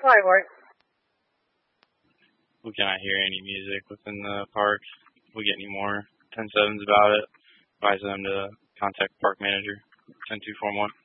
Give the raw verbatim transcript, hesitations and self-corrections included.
Hi, Mike. We cannot hear any music within the park. If we get any more ten sevens about it, advise them to contact park manager ten two four one.